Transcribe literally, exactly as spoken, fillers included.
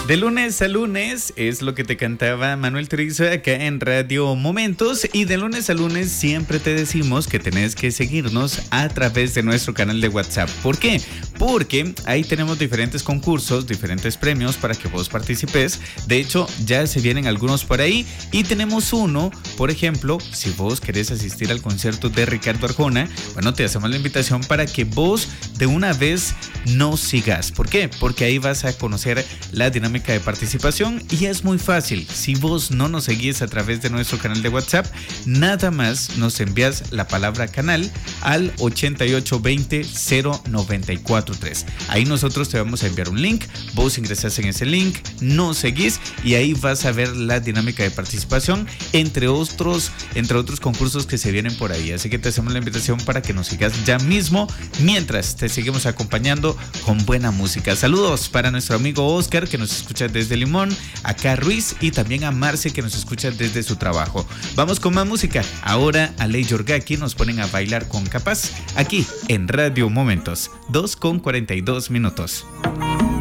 De lunes a lunes es lo que te cantaba Manuel Turizo acá en Radio Momentos, y de lunes a lunes siempre te decimos que tenés que seguirnos a través de nuestro canal de WhatsApp. ¿Por qué? Porque ahí tenemos diferentes concursos, diferentes premios para que vos participes. De hecho, ya se vienen algunos por ahí y tenemos uno, por ejemplo, si vos querés asistir al concierto de Ricardo Arjona, bueno, te hacemos la invitación para que vos de una vez nos sigas. ¿Por qué? Porque ahí vas a conocer la dinámica de participación y es muy fácil. Si vos no nos seguís a través de nuestro canal de WhatsApp, nada más nos envías la palabra canal al ochenta y ocho veinte cero noventa y cuatro tres. Ahí nosotros te vamos a enviar un link, vos ingresás en ese link, nos seguís y ahí vas a ver la dinámica de participación, entre otros, entre otros concursos que se vienen por ahí. Así que te hacemos la invitación para que nos sigas ya mismo, mientras te seguimos acompañando con buena música. Saludos para nuestro amigo Oscar, que nos escucha desde Limón, acá Ruiz, y también a Marce, que nos escucha desde su trabajo. Vamos con más música. Ahora a Ley Yorgaki nos ponen a bailar con Capaz aquí en Radio Momentos, dos con cuarenta y dos minutos.